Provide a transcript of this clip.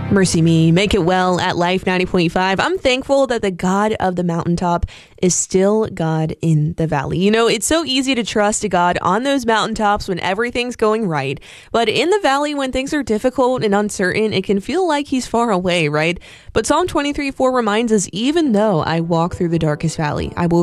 Mercy Me, Make It Well at Life 90.5. I'm thankful that the God of the mountaintop is still God in the valley. You know, it's so easy to trust a God on those mountaintops when everything's going right. But in the valley, when things are difficult and uncertain, it can feel like he's far away, right? But Psalm 23:4 reminds us, even though I walk through the darkest valley, I will